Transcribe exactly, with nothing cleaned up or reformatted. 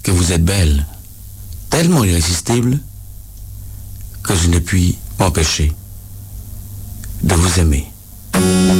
que vous êtes belle, tellement irrésistible, que je ne puis m'empêcher de vous aimer.